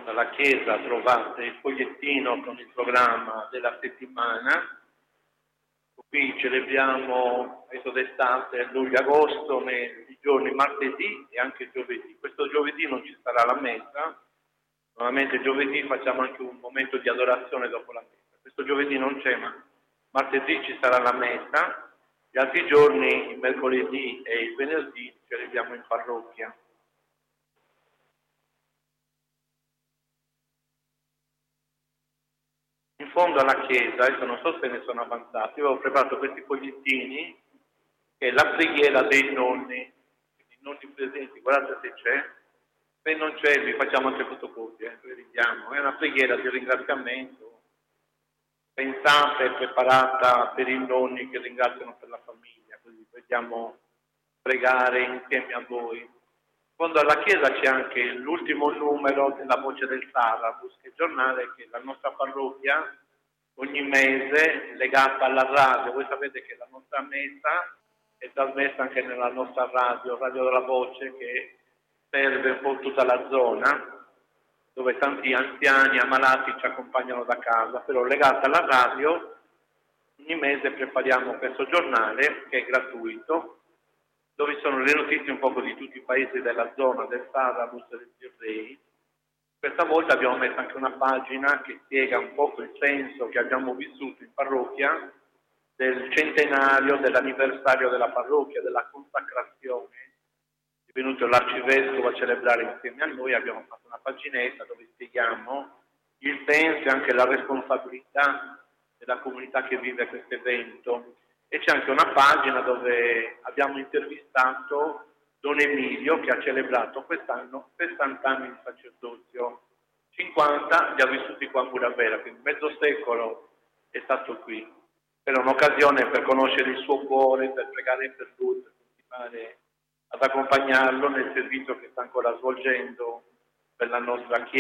Alla chiesa trovate il fogliettino con il programma della settimana. Qui celebriamo adesso d'estate, luglio-agosto, i giorni martedì e anche giovedì. Questo giovedì non ci sarà la messa, normalmente giovedì facciamo anche un momento di adorazione dopo la messa. Questo giovedì non c'è, ma martedì ci sarà la messa, gli altri giorni, il mercoledì e il venerdì, celebriamo in parrocchia. In fondo alla chiesa, adesso non so se ne sono avanzati, io avevo preparato questi fogliettini, che è la preghiera dei nonni, i nonni presenti, guardate se c'è, se non c'è vi facciamo anche fotocopie, vediamo, è una preghiera di ringraziamento, pensata e preparata per i nonni che ringraziano per la famiglia, così vogliamo pregare insieme a voi. In fondo alla chiesa c'è anche l'ultimo numero della Voce del Sarabus, che è il giornale che la nostra parrocchia ogni mese legata alla radio. Voi sapete che la nostra messa è trasmessa anche nella nostra radio, Radio della Voce, che serve un po' tutta la zona, dove tanti anziani ammalati ci accompagnano da casa, però legata alla radio ogni mese prepariamo questo giornale che è gratuito, dove sono le notizie un po' di tutti i paesi della zona, del Sarabus e del Tirrei. Questa volta abbiamo messo anche una pagina che spiega un po' il senso che abbiamo vissuto in parrocchia del centenario dell'anniversario della parrocchia, della consacrazione. È venuto l'arcivescovo a celebrare insieme a noi, abbiamo fatto una paginetta dove spieghiamo il senso e anche la responsabilità della comunità che vive questo evento. E c'è anche una pagina dove abbiamo intervistato Don Emilio, che ha celebrato quest'anno 60 anni di sacerdozio, 50 li ha vissuti qua a Muravera, quindi mezzo secolo è stato qui. Era un'occasione per conoscere il suo cuore, per pregare per lui, per continuare ad accompagnarlo nel servizio che sta ancora svolgendo per la nostra Chiesa.